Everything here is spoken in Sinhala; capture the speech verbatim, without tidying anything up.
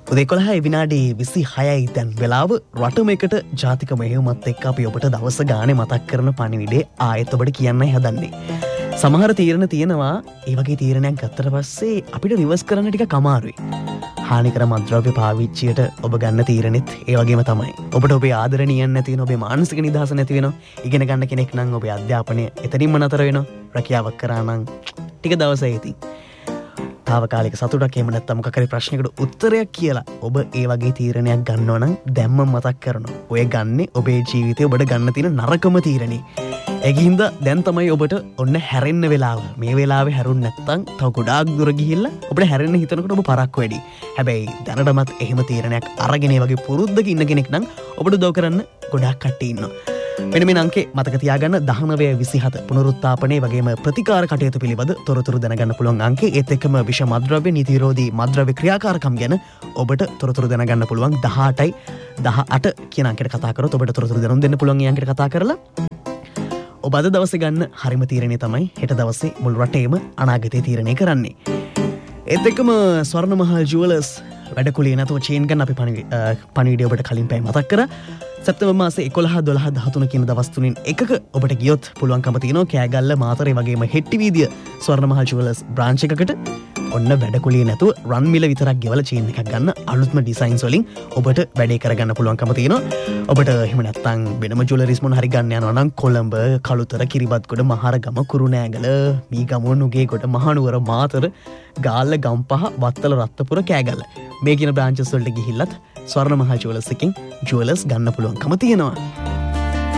උදේ එකොළහයි විනාඩි විසිහයයි දැන් වෙලාව. රටම එකට ජාතික මෙහෙයුමත් එක්ක අපි ඔබට දවස ගානේ මතක් කරන පණිවිඩේ ආයෙත් ඔබට කියන්නයි හදන්නේ. සමහර තීරණ තියෙනවා ඒ වගේ තීරණයක් ගත්තට පස්සේ අපිට රිවර්ස් කරන්න ටිකක් අමාරුයි. හානිකර මත්ද්‍රව්‍ය පාවිච්චියට ඔබ ගන්න තීරණෙත් ඒ වගේම තමයි. ඔබට ඔබේ ආදරණීයන් නැති වෙනවා, ඔබේ මානසික නිදහස නැති වෙනවා. ඉගෙන ගන්න කෙනෙක් නම් ඔබේ අධ්‍යාපනය එතනින්ම නතර වෙනවා. රැකියාවක් කරා නම් ටික දවසයි ඉතින්. තාවකාලික සතුටක් එහෙම නැත්නම් මොකක් හරි ප්‍රශ්නයකට උත්තරයක් කියලා ඔබ ඒ වගේ තීරණයක් ගන්නවා නම් දැම්ම මතක් කරනවා. ඔය ගන්නේ ඔබේ ජීවිතේ ඔබට ගන්න තියෙන නරකම තීරණේ. ඒකින්ද දැන් තමයි ඔබට ඔන්න හැරෙන්න වෙලාව. මේ වෙලාවේ හැරුණ නැත්නම් තව ගොඩාක් දුර ගිහිල්ලා ඔබට හැරෙන්න හිතනකොට ඔබ පරක්කු වැඩි. හැබැයි දැනටමත් එහෙම තීරණයක් අරගෙන ඒ වගේ පුරුද්දක ඉන්න කෙනෙක් නම් ඔබට උදව් කරන්න ගොඩාක් කට්ටිය ඉන්නවා. මෙන්න මේ අංකේ මතක තියාගන්න දහනවය විසිහත පුනරුත්ථාපනයේ වගේම ප්‍රතිකාර කටයුතු පිළිබඳ තොරතුරු දැනගන්න පුළුවන් අංකේ. ඒත් එක්කම විෂ මත්ද්‍රව්‍ය නීති විරෝධී මත්ද්‍රව්‍ය ක්‍රියාකාරකම් ගැන ඔබට තොරතුරු දැනගන්න පුළුවන් දහඅටයි දහඅට කියන අංකයට කතා කරොත් ඔබට තොරතුරු දැනුම් දෙන්න පුළුවන්. ඒ අංකයට කතා කරලා ඔබ අද දවසේ ගන්න හරිම තීරණය තමයි හෙට දවසේ මුළු රටේම අනාගතය තීරණය කරන්නේ. ඒත් එක්කම ස්වර්ණමහල් ජුවලර්ස් වැඩකුලිය නැතුව චේන් ගන්න අපි පණිවිඩය ඔබට කලින් පැය මතක් කරා. සැප්තැම්බර් මාසේ එකොළහ දොළහ දහතුන කියන දවස් තුනෙන් එකක ඔබට ගියොත් පුළුවන්කම තියෙනවා කෑගල්ල මාතරේ වගේම හෙට්ටිවීදිය ස්වර්ණමහල් ජුවලර්ස් බ්‍රාන්ච් එකකට ඔන්න වැඩකුලිය නැතුව රන් මිල විතරක් ගෙවලා චේන් එකක් ගන්න අලුත්ම ඩිසයින්ස් වලින් ඔබට වැඩේ කරගන්න පුළුවන්කම තියෙනවා. ඔබට එහෙම නැත්නම් වෙනම ජුවලරිස් මොන හරි ගන්න යනවා නම් කොළඹ, කළුතර, කිරිබත්ගොඩ, මහරගම, කුරුණෑගල, මීගමුව, නුගේගොඩ, මහනුවර, මාතර, ගාල්ල, ගම්පහ, වත්තල, රත්නපුර, කෑගල්ල මේ කියන බ්‍රාන්චස් වලට ගිහිල්ලත් ස්වර්ණමහල් ජුවලර්ස් එකෙන් ජුවලර්ස් ගන්න පුළුවන්කම තියෙනවා.